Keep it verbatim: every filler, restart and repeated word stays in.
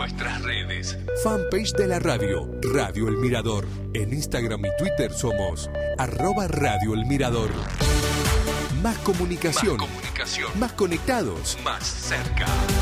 nuestras redes. Fanpage de la radio, Radio El Mirador. En Instagram y Twitter somos arroba Radio El Mirador. Más comunicación. Más comunicación. Más conectados. Más cerca.